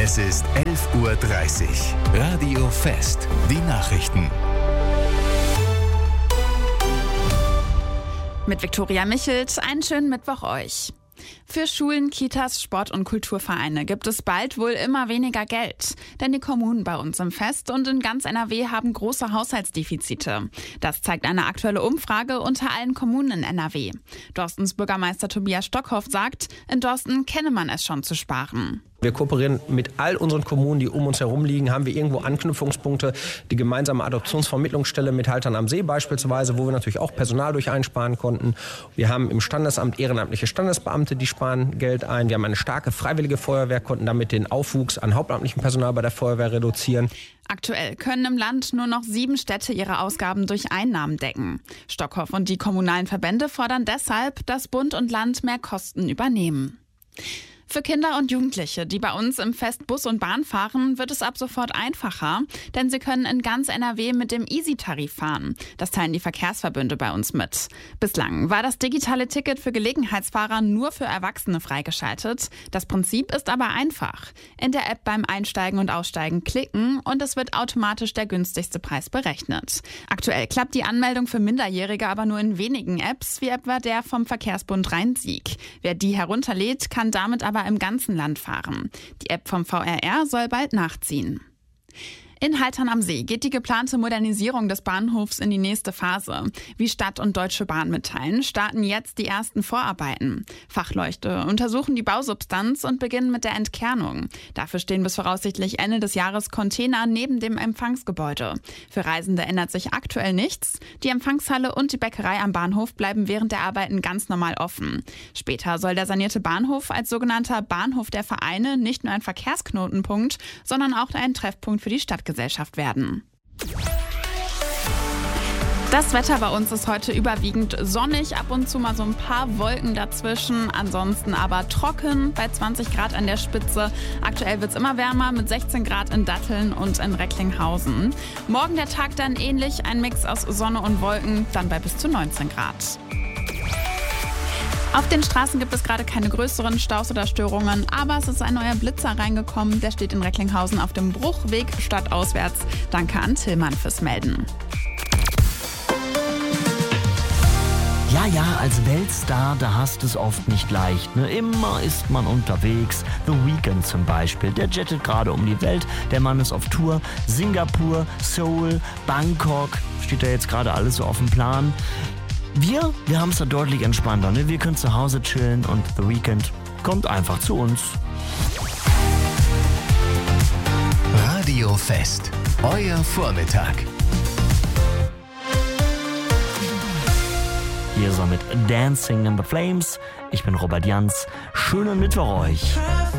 Es ist 11:30 Uhr. Radio Fest. Die Nachrichten. Mit Viktoria Michelt, einen schönen Mittwoch euch. Für Schulen, Kitas, Sport- und Kulturvereine gibt es bald wohl immer weniger Geld. Denn die Kommunen bei uns im Fest und in ganz NRW haben große Haushaltsdefizite. Das zeigt eine aktuelle Umfrage unter allen Kommunen in NRW. Dorstens Bürgermeister Tobias Stockhoff sagt, in Dorsten kenne man es schon zu sparen. Wir kooperieren mit all unseren Kommunen, die um uns herum liegen, haben wir irgendwo Anknüpfungspunkte. Die gemeinsame Adoptionsvermittlungsstelle mit Haltern am See beispielsweise, wo wir natürlich auch Personal durch einsparen konnten. Wir haben im Standesamt ehrenamtliche Standesbeamte, die sparen Geld ein. Wir haben eine starke freiwillige Feuerwehr, konnten damit den Aufwuchs an hauptamtlichem Personal bei der Feuerwehr reduzieren. Aktuell können im Land nur noch 7 Städte ihre Ausgaben durch Einnahmen decken. Stockhoff und die kommunalen Verbände fordern deshalb, dass Bund und Land mehr Kosten übernehmen. Für Kinder und Jugendliche, die bei uns im Fest Bus und Bahn fahren, wird es ab sofort einfacher, denn sie können in ganz NRW mit dem Easy-Tarif fahren. Das teilen die Verkehrsverbünde bei uns mit. Bislang war das digitale Ticket für Gelegenheitsfahrer nur für Erwachsene freigeschaltet. Das Prinzip ist aber einfach. In der App beim Einsteigen und Aussteigen klicken und es wird automatisch der günstigste Preis berechnet. Aktuell klappt die Anmeldung für Minderjährige aber nur in wenigen Apps, wie etwa der vom Verkehrsbund Rhein-Sieg. Wer die herunterlädt, kann damit aber im ganzen Land fahren. Die App vom VRR soll bald nachziehen. In Haltern am See geht die geplante Modernisierung des Bahnhofs in die nächste Phase. Wie Stadt und Deutsche Bahn mitteilen, starten jetzt die ersten Vorarbeiten. Fachleute untersuchen die Bausubstanz und beginnen mit der Entkernung. Dafür stehen bis voraussichtlich Ende des Jahres Container neben dem Empfangsgebäude. Für Reisende ändert sich aktuell nichts. Die Empfangshalle und die Bäckerei am Bahnhof bleiben während der Arbeiten ganz normal offen. Später soll der sanierte Bahnhof als sogenannter Bahnhof der Vereine nicht nur ein Verkehrsknotenpunkt, sondern auch ein Treffpunkt für die Stadtgesellschaft werden. Das Wetter bei uns ist heute überwiegend sonnig, ab und zu mal so ein paar Wolken dazwischen, ansonsten aber trocken bei 20 Grad an der Spitze. Aktuell wird es immer wärmer mit 16 Grad in Datteln und in Recklinghausen. Morgen der Tag dann ähnlich, ein Mix aus Sonne und Wolken, dann bei bis zu 19 Grad. Auf den Straßen gibt es gerade keine größeren Staus oder Störungen, aber es ist ein neuer Blitzer reingekommen. Der steht in Recklinghausen auf dem Bruchweg stadtauswärts. Danke an Tillmann fürs Melden. Ja, als Weltstar, da hast du es oft nicht leicht. Ne? Immer ist man unterwegs. The Weeknd zum Beispiel, der jettet gerade um die Welt. Der Mann ist auf Tour. Singapur, Seoul, Bangkok, steht da jetzt gerade alles so auf dem Plan. Wir haben es da deutlich entspannter. Ne? Wir können zu Hause chillen und The Weeknd kommt einfach zu uns. Radio Fest. Euer Vormittag. Hier ist er mit Dancing in the Flames. Ich bin Robert Jans. Schönen Mittwoch euch.